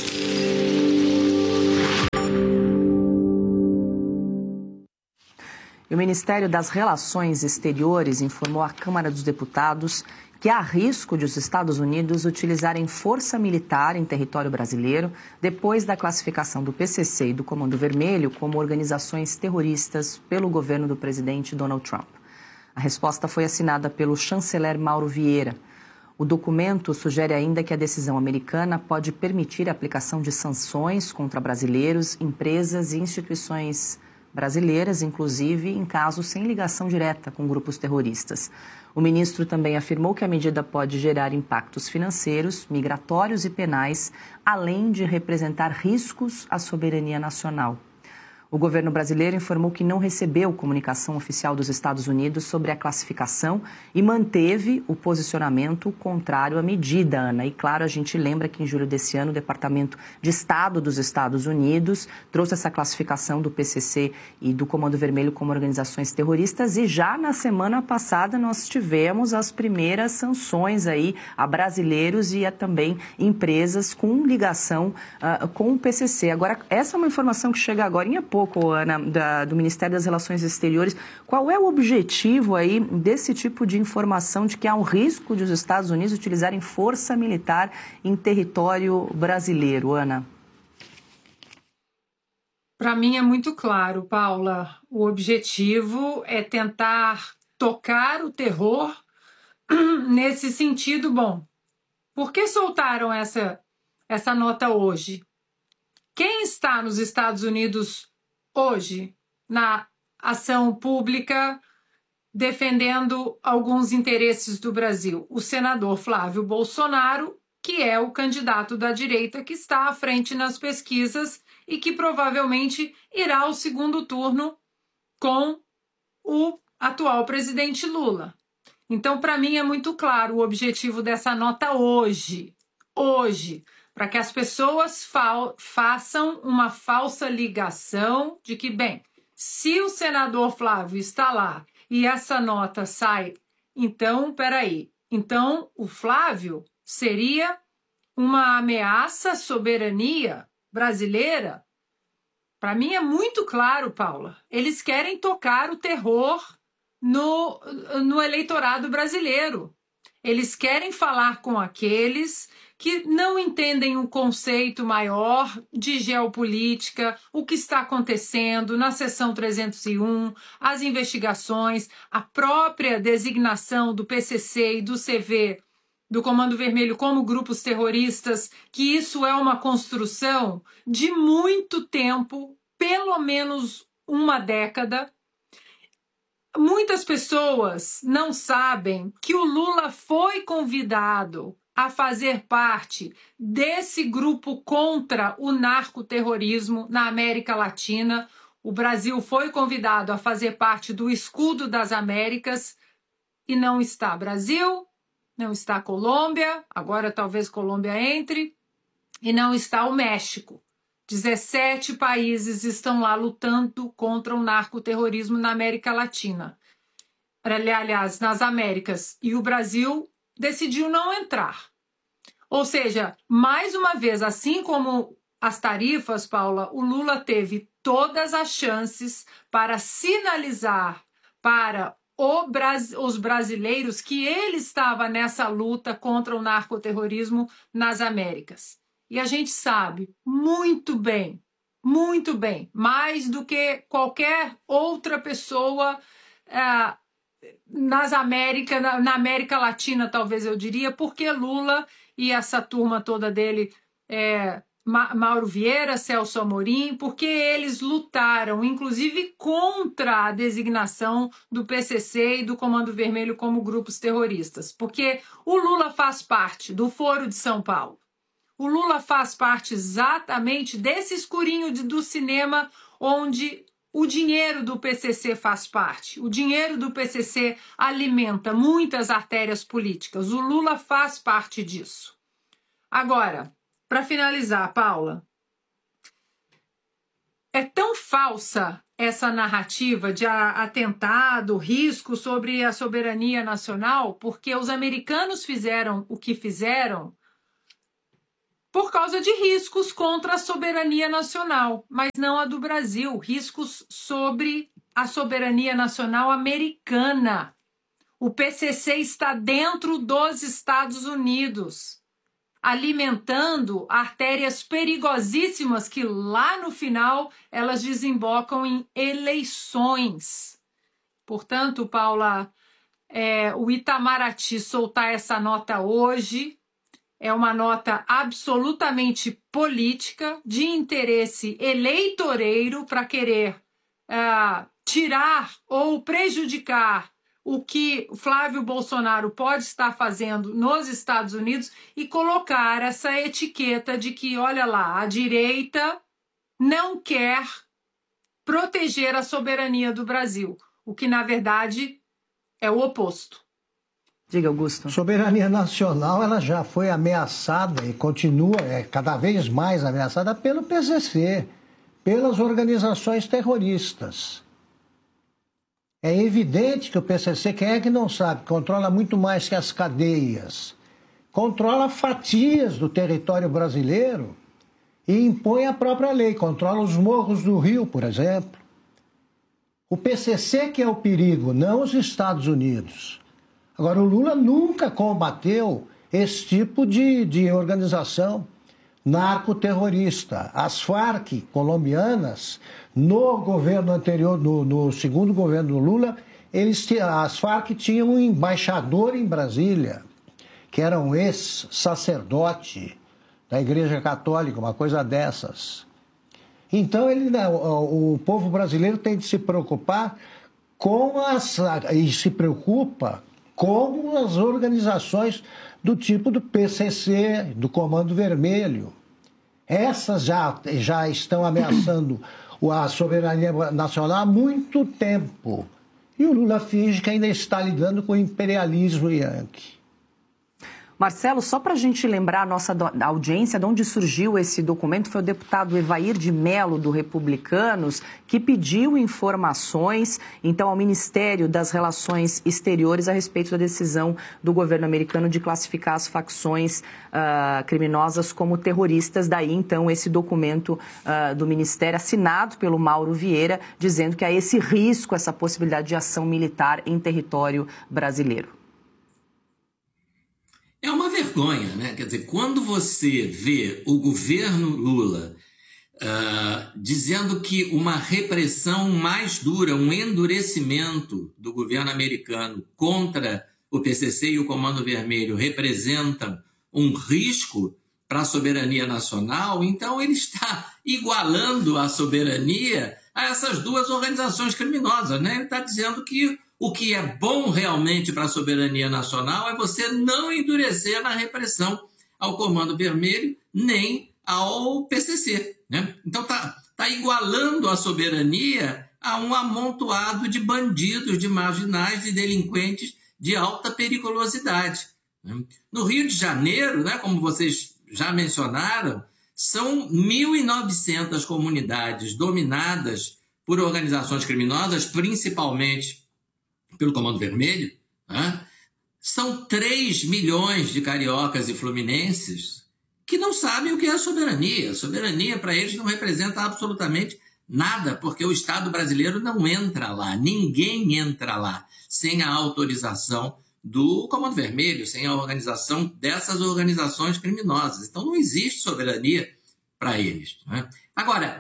E o Ministério das Relações Exteriores informou à Câmara dos Deputados que há risco de os Estados Unidos utilizarem força militar em território brasileiro depois da classificação do P C C e do Comando Vermelho como organizações terroristas pelo governo do presidente Donald Trump. A resposta foi assinada pelo chanceler Mauro Vieira. O documento sugere ainda que a decisão americana pode permitir a aplicação de sanções contra brasileiros, empresas e instituições brasileiras, inclusive em casos sem ligação direta com grupos terroristas. O ministro também afirmou que a medida pode gerar impactos financeiros, migratórios e penais, além de representar riscos à soberania nacional. O governo brasileiro informou que não recebeu comunicação oficial dos Estados Unidos sobre a classificação e manteve o posicionamento contrário à medida, Ana. E, claro, a gente lembra que em julho desse ano o Departamento de Estado dos Estados Unidos trouxe essa classificação do P C C e do Comando Vermelho como organizações terroristas e já na semana passada nós tivemos as primeiras sanções aí a brasileiros e a também empresas com ligação uh, com o P C C. Agora, essa é uma informação que chega agora em pouco. pouco, Ana, da, do Ministério das Relações Exteriores. Qual é o objetivo aí desse tipo de informação de que há um risco de os Estados Unidos utilizarem força militar em território brasileiro, Ana? Para mim é muito claro, Paula. O objetivo é tentar tocar o terror nesse sentido. Bom, por que soltaram essa, essa nota hoje? Quem está nos Estados Unidos hoje na ação pública defendendo alguns interesses do Brasil? O senador Flávio Bolsonaro, que é o candidato da direita que está à frente nas pesquisas e que provavelmente irá ao segundo turno com o atual presidente Lula. Então, para mim, é muito claro o objetivo dessa nota hoje. Hoje. Para que as pessoas fa- façam uma falsa ligação de que, bem, se o senador Flávio está lá e essa nota sai, então, peraí, então o Flávio seria uma ameaça à soberania brasileira? Para mim é muito claro, Paula, eles querem tocar o terror no, no eleitorado brasileiro. Eles querem falar com aqueles que não entendem o conceito maior de geopolítica, o que está acontecendo na seção trezentos e um, as investigações, a própria designação do P C C e do C V, do Comando Vermelho, como grupos terroristas, que isso é uma construção de muito tempo, pelo menos uma década. Muitas pessoas não sabem que o Lula foi convidado a fazer parte desse grupo contra o narcoterrorismo na América Latina. O Brasil foi convidado a fazer parte do Escudo das Américas e não está Brasil, não está Colômbia, agora talvez Colômbia entre, e não está o México. dezessete países estão lá lutando contra o narcoterrorismo na América Latina. Aliás, nas Américas. E o Brasil decidiu não entrar. Ou seja, mais uma vez, assim como as tarifas, Paula, o Lula teve todas as chances para sinalizar para o Bras- os brasileiros que ele estava nessa luta contra o narcoterrorismo nas Américas. E a gente sabe muito bem, muito bem, mais do que qualquer outra pessoa é, nas Américas, na, na América Latina, talvez eu diria, porque Lula e essa turma toda dele, é, Ma- Mauro Vieira, Celso Amorim, porque eles lutaram, inclusive, contra a designação do P C C e do Comando Vermelho como grupos terroristas. Porque o Lula faz parte do Foro de São Paulo. O Lula faz parte exatamente desse escurinho de, do cinema onde o dinheiro do P C C faz parte. O dinheiro do P C C alimenta muitas artérias políticas. O Lula faz parte disso. Agora, para finalizar, Paula, é tão falsa essa narrativa de atentado, risco sobre a soberania nacional, porque os americanos fizeram o que fizeram por causa de riscos contra a soberania nacional, mas não a do Brasil, riscos sobre a soberania nacional americana. O P C C está dentro dos Estados Unidos, alimentando artérias perigosíssimas que lá no final elas desembocam em eleições. Portanto, Paula, é, o Itamaraty soltar essa nota hoje é uma nota absolutamente política, de interesse eleitoreiro, para querer uh, tirar ou prejudicar o que Flávio Bolsonaro pode estar fazendo nos Estados Unidos e colocar essa etiqueta de que, olha lá, a direita não quer proteger a soberania do Brasil, o que, na verdade, é o oposto. Diga, Augusto. Soberania nacional, ela já foi ameaçada e continua é, cada vez mais ameaçada pelo P C C, pelas organizações terroristas. É evidente que o P C C, quem é que não sabe, controla muito mais que as cadeias. Controla fatias do território brasileiro e impõe a própria lei, controla os morros do Rio, por exemplo. O P C C que é o perigo, não os Estados Unidos. Agora, o Lula nunca combateu esse tipo de, de organização narcoterrorista. As Farc colombianas, no governo anterior, no, no segundo governo do Lula, eles, as Farc tinham um embaixador em Brasília, que era um ex-sacerdote da Igreja Católica, uma coisa dessas. Então, ele, o, o povo brasileiro tem de se preocupar com as... e se preocupa com as organizações do tipo do P C C, do Comando Vermelho. Essas já, já estão ameaçando a soberania nacional há muito tempo. E o Lula finge que ainda está lidando com o imperialismo yankee. Marcelo, só para a gente lembrar a nossa audiência de onde surgiu esse documento, foi o deputado Evair de Mello, do Republicanos, que pediu informações, então, ao Ministério das Relações Exteriores a respeito da decisão do governo americano de classificar as facções uh, criminosas como terroristas. Daí, então, esse documento uh, do Ministério, assinado pelo Mauro Vieira, dizendo que há esse risco, essa possibilidade de ação militar em território brasileiro. É uma vergonha, né? Quer dizer, quando você vê o governo Lula uh, dizendo que uma repressão mais dura, um endurecimento do governo americano contra o P C C e o Comando Vermelho representam um risco para a soberania nacional, então ele está igualando a soberania a essas duas organizações criminosas, né? Ele está dizendo que o que é bom realmente para a soberania nacional é você não endurecer na repressão ao Comando Vermelho nem ao P C C, né? Então está tá igualando a soberania a um amontoado de bandidos, de marginais, de delinquentes de alta periculosidade, né? No Rio de Janeiro, né, como vocês já mencionaram, são mil e novecentas comunidades dominadas por organizações criminosas, principalmente pelo Comando Vermelho, né? São três milhões de cariocas e fluminenses que não sabem o que é soberania. Soberania, para eles, não representa absolutamente nada, porque o Estado brasileiro não entra lá, ninguém entra lá sem a autorização do Comando Vermelho, sem a organização dessas organizações criminosas. Então, não existe soberania para eles, né? Agora,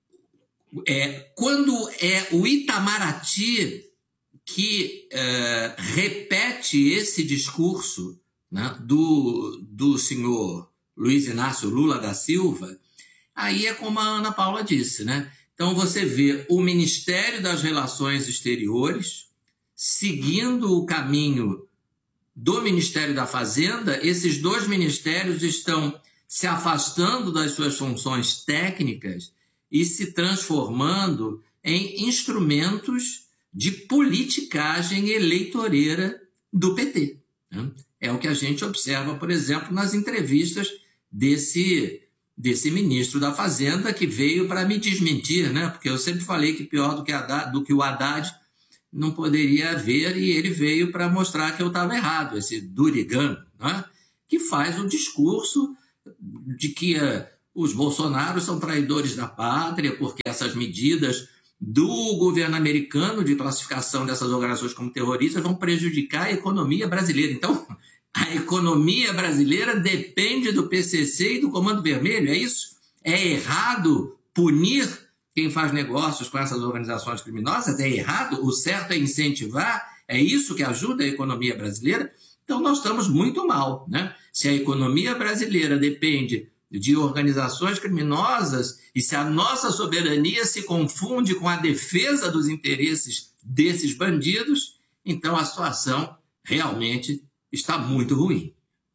é, quando é o Itamaraty que uh, repete esse discurso, né, do, do senhor Luiz Inácio Lula da Silva, aí é como a Ana Paula disse, né? Então você vê o Ministério das Relações Exteriores seguindo o caminho do Ministério da Fazenda. Esses dois ministérios estão se afastando das suas funções técnicas e se transformando em instrumentos de politicagem eleitoreira do P T, né? É o que a gente observa, por exemplo, nas entrevistas desse, desse ministro da Fazenda, que veio para me desmentir, né? Porque eu sempre falei que pior do que, Haddad, do que o Haddad não poderia haver, e ele veio para mostrar que eu estava errado, esse Durigan, né? Que faz o discurso de que uh, os Bolsonaros são traidores da pátria, porque essas medidas do governo americano de classificação dessas organizações como terroristas vão prejudicar a economia brasileira. Então, a economia brasileira depende do P C C e do Comando Vermelho, é isso? É errado punir quem faz negócios com essas organizações criminosas? É errado? O certo é incentivar? É isso que ajuda a economia brasileira? Então, nós estamos muito mal, né? Se a economia brasileira depende de organizações criminosas, e se a nossa soberania se confunde com a defesa dos interesses desses bandidos, então a situação realmente está muito ruim.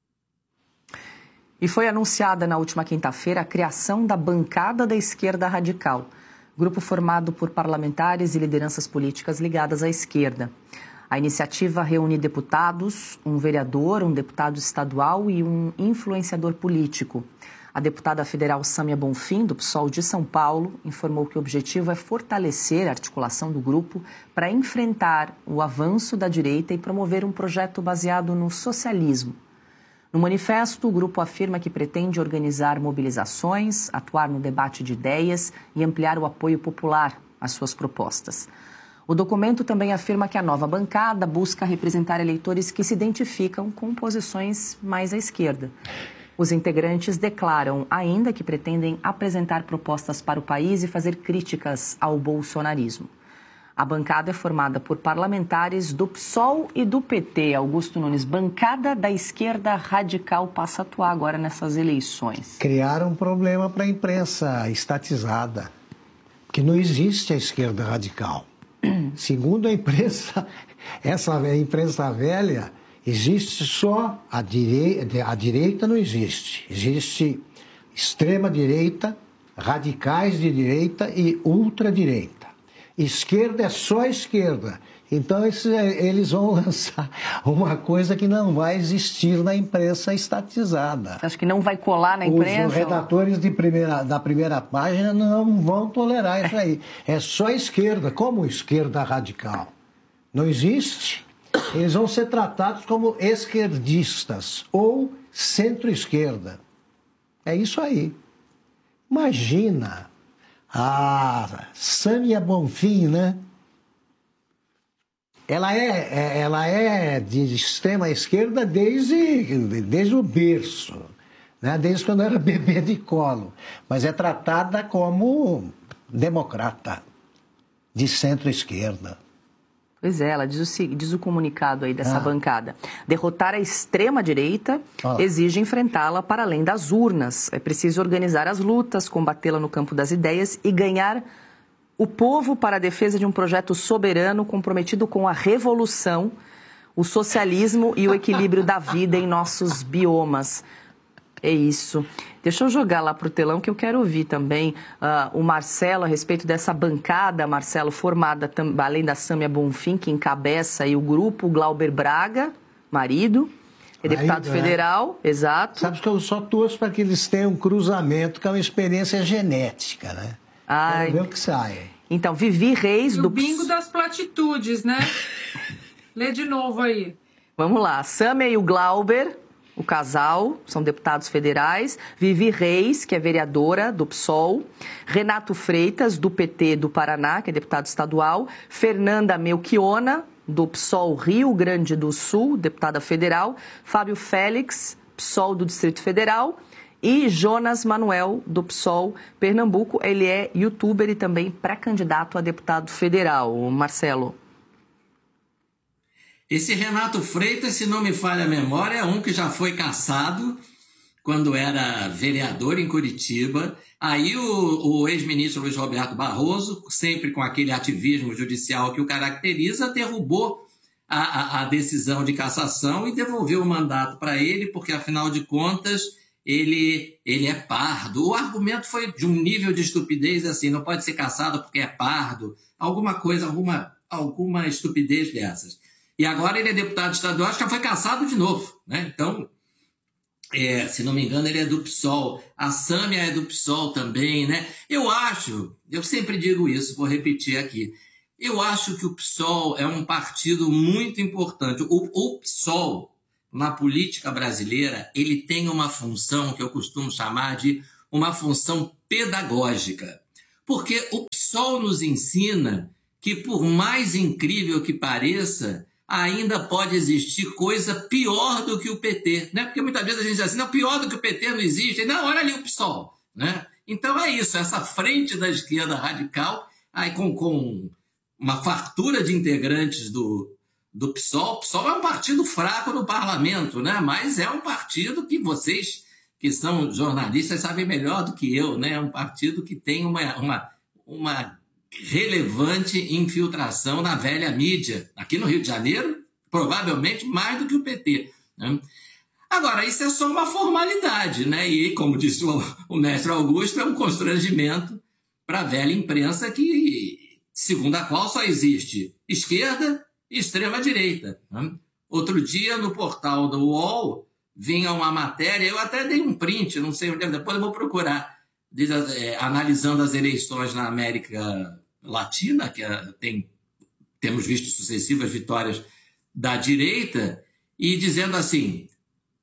E foi anunciada na última quinta-feira a criação da Bancada da Esquerda Radical, grupo formado por parlamentares e lideranças políticas ligadas à esquerda. A iniciativa reúne deputados, um vereador, um deputado estadual e um influenciador político. A deputada federal Sâmia Bonfim, do P SOL de São Paulo, informou que o objetivo é fortalecer a articulação do grupo para enfrentar o avanço da direita e promover um projeto baseado no socialismo. No manifesto, o grupo afirma que pretende organizar mobilizações, atuar no debate de ideias e ampliar o apoio popular às suas propostas. O documento também afirma que a nova bancada busca representar eleitores que se identificam com posições mais à esquerda. Os integrantes declaram ainda que pretendem apresentar propostas para o país e fazer críticas ao bolsonarismo. A bancada é formada por parlamentares do P SOL e do P T. Augusto Nunes, bancada da esquerda radical passa a atuar agora nessas eleições. Criaram um problema para a imprensa estatizada, que não existe a esquerda radical. Segundo a imprensa, essa imprensa velha, existe só a direita, a direita não existe. Existe extrema-direita, radicais de direita e ultradireita. Esquerda é só esquerda. Então eles vão lançar uma coisa que não vai existir na imprensa estatizada. Acho que não vai colar na imprensa? Os redatores de primeira, da primeira página não vão tolerar isso aí. É só esquerda. Como esquerda radical? Não existe. Eles vão ser tratados como esquerdistas ou centro-esquerda. É isso aí. Imagina a Sâmia Bonfim, né? Ela é, ela é de extrema esquerda desde, desde o berço, né? Desde quando era bebê de colo. Mas é tratada como democrata, de centro-esquerda. Pois é, ela diz o, diz o comunicado aí dessa ah. bancada. Derrotar a extrema-direita ah. exige enfrentá-la para além das urnas. É preciso organizar as lutas, combatê-la no campo das ideias e ganhar o povo para a defesa de um projeto soberano comprometido com a revolução, o socialismo e o equilíbrio da vida em nossos biomas. É isso. Deixa eu jogar lá para o telão que eu quero ouvir também uh, o Marcelo a respeito dessa bancada, Marcelo, formada tam, além da Sâmia Bonfim, que encabeça aí o grupo, Glauber Braga, marido, é deputado marido, federal, é. Exato. Sabe que eu só torço para que eles tenham um cruzamento, que é uma experiência genética, né? Ai. Vamos ver o que sai. Então, Vivi Reis... E do o bingo das platitudes, né? Lê de novo aí. Vamos lá. Sâmia e o Glauber, o casal, são deputados federais. Vivi Reis, que é vereadora do P SOL. Renato Freitas, do P T do Paraná, que é deputado estadual. Fernanda Melchiona, do P SOL Rio Grande do Sul, deputada federal. Fábio Félix, P SOL do Distrito Federal. E Jonas Manuel, do P SOL Pernambuco. Ele é youtuber e também pré-candidato a deputado federal. Marcelo. Esse Renato Freitas, se não me falha a memória, é um que já foi cassado quando era vereador em Curitiba. Aí o, o ex-ministro Luiz Roberto Barroso, sempre com aquele ativismo judicial que o caracteriza, derrubou a, a, a decisão de cassação e devolveu o mandato para ele, porque, afinal de contas... Ele, ele é pardo. O argumento foi de um nível de estupidez assim, não pode ser cassado porque é pardo, alguma coisa, alguma, alguma estupidez dessas. E agora ele é deputado estadual, acho que já foi cassado de novo, né? Então, é, se não me engano, ele é do P SOL. A Sâmia é do P SOL também, né? Eu acho, eu sempre digo isso, vou repetir aqui, eu acho que o P SOL é um partido muito importante. O, o P SOL, na política brasileira, ele tem uma função que eu costumo chamar de uma função pedagógica. Porque o P SOL nos ensina que, por mais incrível que pareça, ainda pode existir coisa pior do que o P T. Né? Porque muitas vezes a gente diz assim, não, pior do que o P T não existe. Não, olha ali o P SOL. Né? Então é isso, essa frente da esquerda radical, aí com, com uma fartura de integrantes do... do P SOL. O P SOL é um partido fraco no parlamento, né? Mas é um partido que vocês, que são jornalistas, sabem melhor do que eu, né? É um partido que tem uma, uma, uma relevante infiltração na velha mídia. Aqui no Rio de Janeiro, provavelmente mais do que o P T. Né? Agora, isso é só uma formalidade, né? E, como disse o, o mestre Augusto, é um constrangimento para a velha imprensa que, segundo a qual só existe esquerda e extrema-direita. Né? Outro dia, no portal do U O L, vinha uma matéria, eu até dei um print, não sei onde é, depois eu vou procurar, diz, é, analisando as eleições na América Latina, que é, tem, temos visto sucessivas vitórias da direita, e dizendo assim,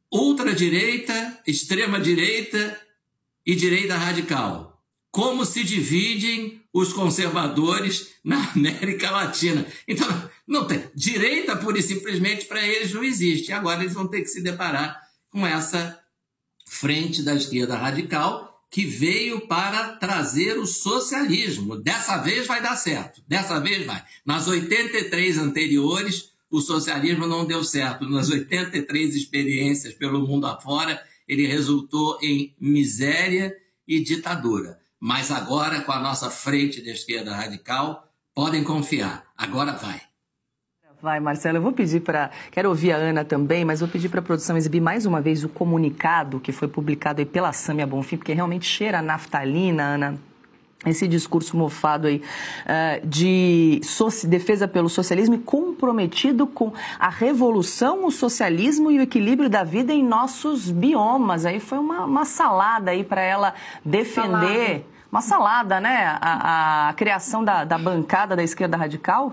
ultradireita, extrema-direita e direita radical. Como se dividem os conservadores na América Latina. Então, não tem. Direita, pura e simplesmente, para eles não existe. Agora eles vão ter que se deparar com essa frente da esquerda radical que veio para trazer o socialismo. Dessa vez vai dar certo. Dessa vez vai. Nas oitenta e três anteriores, o socialismo não deu certo. Nas oitenta e três experiências pelo mundo afora, ele resultou em miséria e ditadura. Mas agora, com a nossa frente da esquerda radical, podem confiar. Agora vai. Vai, Marcelo. Eu vou pedir para... Quero ouvir a Ana também, mas vou pedir para a produção exibir mais uma vez o comunicado que foi publicado aí pela Sâmia Bonfim, porque realmente cheira a naftalina, Ana. Esse discurso mofado aí uh, de so- defesa pelo socialismo e comprometido com a revolução, o socialismo e o equilíbrio da vida em nossos biomas. Aí foi uma, uma salada aí para ela defender, salada. uma salada, né? A, a criação da, da bancada da esquerda radical.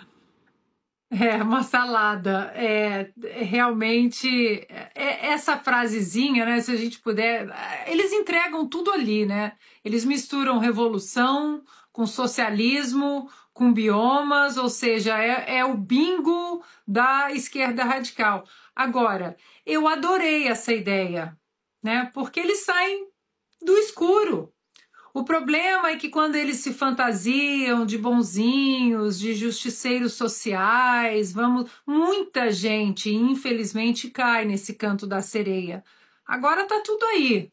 É, uma salada. É, realmente, é, essa frasezinha, né, se a gente puder... Eles entregam tudo ali, né? Eles misturam revolução com socialismo, com biomas, ou seja, é, é o bingo da esquerda radical. Agora, eu adorei essa ideia, né? Porque eles saem do escuro. O problema é que quando eles se fantasiam de bonzinhos, de justiceiros sociais, vamos, muita gente, infelizmente, cai nesse canto da sereia. Agora tá tudo aí.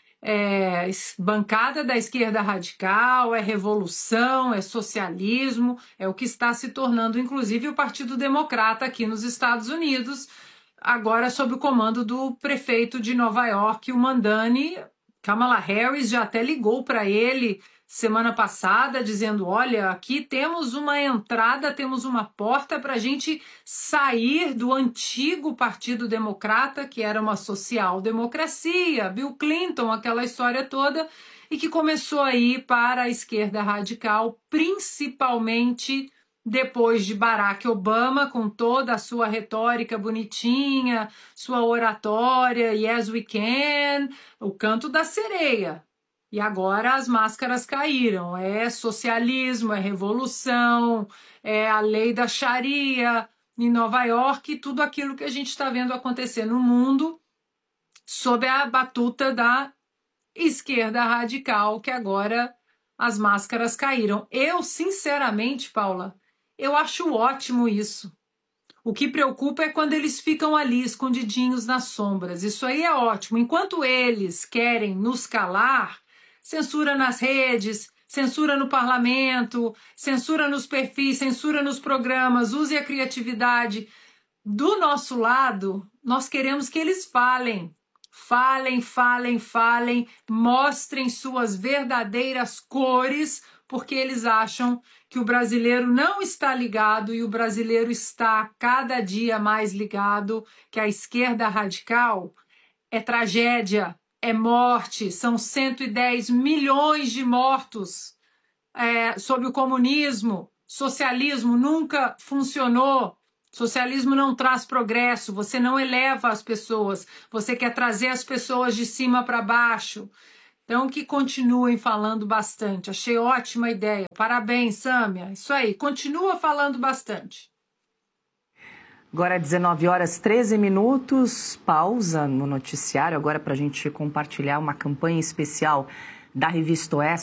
É bancada da esquerda radical, é revolução, é socialismo, é o que está se tornando, inclusive, o Partido Democrata aqui nos Estados Unidos, agora sob o comando do prefeito de Nova York, o Mandani. Kamala Harris já até ligou para ele semana passada, dizendo, olha, aqui temos uma entrada, temos uma porta para a gente sair do antigo Partido Democrata, que era uma social-democracia, Bill Clinton, aquela história toda, e que começou a ir para a esquerda radical, principalmente depois de Barack Obama, com toda a sua retórica bonitinha, sua oratória, yes we can, o canto da sereia. E agora as máscaras caíram. É socialismo, é revolução, é a lei da Sharia em Nova York, tudo aquilo que a gente está vendo acontecer no mundo sob a batuta da esquerda radical, que agora as máscaras caíram. Eu, sinceramente, Paula, eu acho ótimo isso. O que preocupa é quando eles ficam ali escondidinhos nas sombras. Isso aí é ótimo. Enquanto eles querem nos calar, censura nas redes, censura no parlamento, censura nos perfis, censura nos programas, use a criatividade. Do nosso lado, nós queremos que eles falem. Falem, falem, falem, mostrem suas verdadeiras cores, porque eles acham que o brasileiro não está ligado e o brasileiro está cada dia mais ligado, que a esquerda radical é tragédia, é morte, são cento e dez milhões de mortos é, sob o comunismo, socialismo nunca funcionou, socialismo não traz progresso, você não eleva as pessoas, você quer trazer as pessoas de cima para baixo. Então, que continuem falando bastante. Achei ótima ideia. Parabéns, Sâmia. Isso aí, continua falando bastante. Agora, dezenove horas e treze minutos, pausa no noticiário, agora para a gente compartilhar uma campanha especial da Revista Oeste.